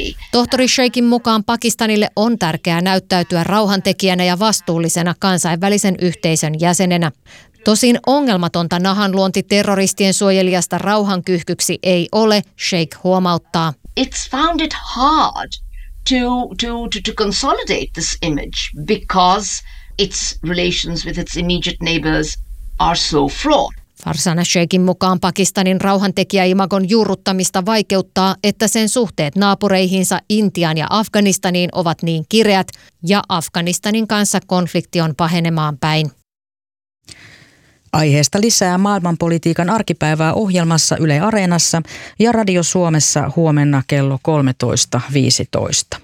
Tohtori Sheikin mukaan Pakistanille on tärkeää näyttäytyä rauhantekijänä ja vastuullisena kansainvälisen yhteisön jäsenenä. Tosin ongelmatonta nahanluonti terroristien suojelijasta rauhankyyhkyksi ei ole, Sheikh huomauttaa. It's found it hard to consolidate this image because its relations with its immediate neighbors are so fraught. Farzana Sheikhin mukaan Pakistanin rauhantekijäimagon juurruttamista vaikeuttaa, että sen suhteet naapureihinsa Intiaan ja Afganistaniin ovat niin kireät ja Afganistanin kanssa konflikti on pahenemaan päin. Aiheesta lisää maailmanpolitiikan arkipäivää ohjelmassa Yle Areenassa ja Radio Suomessa huomenna kello 13.15.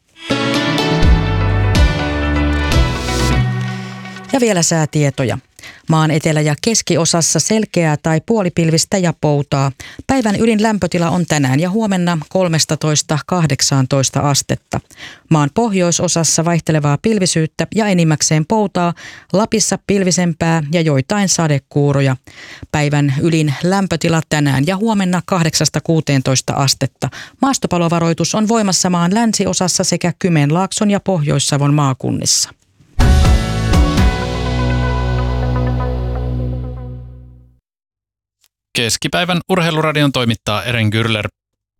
Ja vielä säätietoja. Maan etelä- ja keskiosassa selkeää tai puolipilvistä ja poutaa. Päivän ylin lämpötila on tänään ja huomenna 13–18 astetta. Maan pohjoisosassa vaihtelevaa pilvisyyttä ja enimmäkseen poutaa, Lapissa pilvisempää ja joitain sadekuuroja. Päivän ylin lämpötila tänään ja huomenna 8–16 astetta. Maastopalovaroitus on voimassa maan länsiosassa sekä Kymenlaakson ja Pohjois-Savon maakunnissa. Keskipäivän urheiluradion toimittaa Eren Gürler.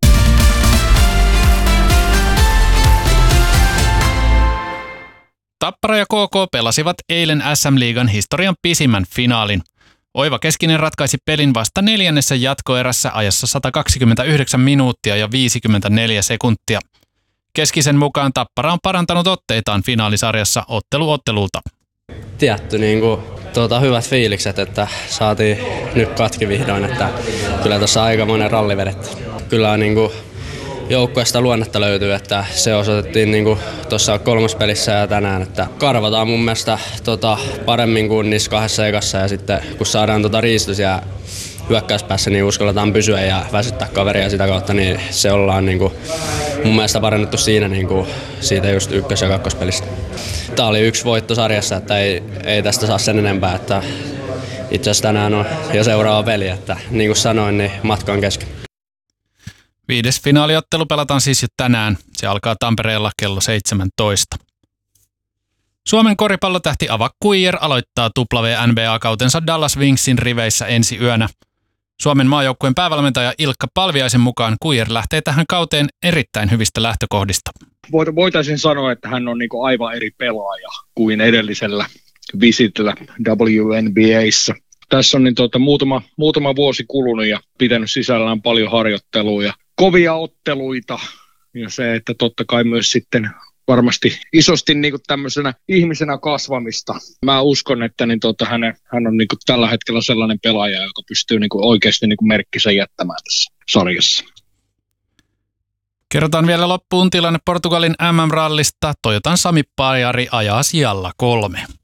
Tappara ja KK pelasivat eilen SM-liigan historian pisimmän finaalin. Oiva Keskinen ratkaisi pelin vasta 4. jatkoerässä ajassa 129 minuuttia ja 54 sekuntia. Keskisen mukaan Tappara on parantanut otteitaan finaalisarjassa ottelu ottelulta. Tietty hyvät fiilikset, että saatiin nyt katki vihdoin, että kyllä tuossa aika monen ralli vedetty. Kyllä joukkueesta luonnetta löytyy, että se osoitettiin tuossa 3. pelissä ja tänään, että karvataan mun mielestä paremmin kuin niissä 2 ekassa ja sitten kun saadaan riistoisia hyökkäyspäässä, niin uskalletaan pysyä ja väsyttää kaveria sitä kautta, niin se ollaan mun mielestä parannettu siinä siitä just 1. ja 2. pelistä. Tää oli 1 voitto sarjassa, että ei tästä saa sen enempää, että itse asiassa tänään on jo seuraava peli, että niin kuin sanoin, niin matka on kesken. 5. finaaliottelu pelataan siis jo tänään. Se alkaa Tampereella kello 17. Suomen koripallotähti Ava Kuijer aloittaa WNBA-kautensa Dallas Wingsin riveissä ensi yönä. Suomen maajoukkueen päävalmentaja Ilkka Palviaisen mukaan Kuijer lähtee tähän kauteen erittäin hyvistä lähtökohdista. Voitaisiin sanoa, että hän on aivan eri pelaaja kuin edellisellä visitillä WNBA:ssa. Tässä on muutama vuosi kulunut ja pitänyt sisällään paljon harjoittelua ja kovia otteluita. Ja se, että totta kai myös sitten varmasti isosti tämmöisenä ihmisenä kasvamista. Mä uskon, että hän on tällä hetkellä sellainen pelaaja, joka pystyy oikeasti merkkisä jättämään tässä sarjassa. Kerrotaan vielä loppuun tilanne Portugalin MM-rallista. Toyotan Sami Pajari ajaa sijalla 3.